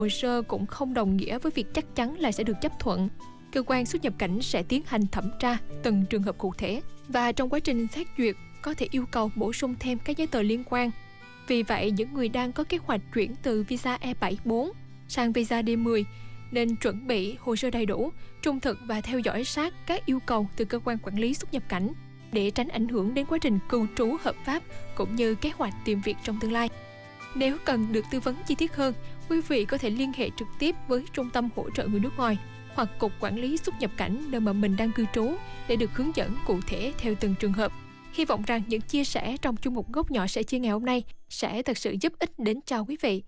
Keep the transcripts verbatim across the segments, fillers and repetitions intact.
Hồ sơ cũng không đồng nghĩa với việc chắc chắn là sẽ được chấp thuận. Cơ quan xuất nhập cảnh sẽ tiến hành thẩm tra từng trường hợp cụ thể và trong quá trình xét duyệt có thể yêu cầu bổ sung thêm các giấy tờ liên quan. Vì vậy, những người đang có kế hoạch chuyển từ visa E bảy bốn sang visa D mười nên chuẩn bị hồ sơ đầy đủ, trung thực và theo dõi sát các yêu cầu từ cơ quan quản lý xuất nhập cảnh để tránh ảnh hưởng đến quá trình cư trú hợp pháp cũng như kế hoạch tìm việc trong tương lai. Nếu cần được tư vấn chi tiết hơn, quý vị có thể liên hệ trực tiếp với Trung tâm Hỗ trợ Người nước ngoài hoặc Cục Quản lý Xuất nhập cảnh nơi mà mình đang cư trú để được hướng dẫn cụ thể theo từng trường hợp. Hy vọng rằng những chia sẻ trong chuyên mục Góc Nhỏ Sẻ Chia ngày hôm nay sẽ thật sự giúp ích đến cho quý vị.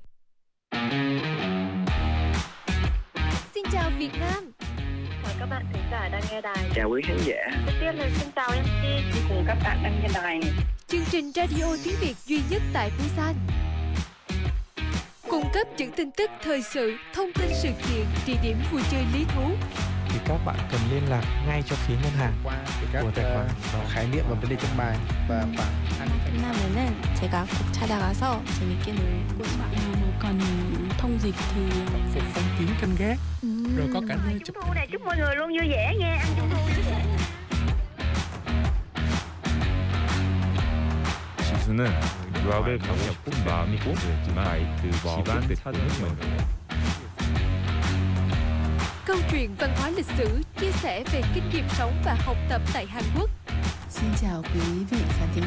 Xin chào Việt Nam. Mời các bạn thính giả đang nghe đài. Chào quý khán giả. Đầu tiên là xin chào em xê cùng các bạn đang nghe đài. Chương trình radio tiếng Việt duy nhất tại Busan, cung cấp những tin tức thời sự, thông tin sự kiện, địa điểm vui chơi lý thú. Thì các bạn cần liên lạc ngay cho phía ngân hàng qua các của tài khoản uh, khái niệm và vấn đề trong bài và bảng. 끝나면은 제가 꼭 찾아가서 재밌게 놀고 싶어요. Còn thông dịch thì Phục phong kín canh gác, rồi có cả nơi chụp Trung thu này chúc mọi người luôn vui vẻ nha, ăn trung thu vui vẻ. 지수는 유학을 가고 싶은 마음이 꼭 있지만 그 집안 사정은 뭐예요? Câu chuyện văn hóa lịch sử, chia sẻ về kinh nghiệm sống và học tập tại Hàn Quốc. Xin chào quý vị khán thính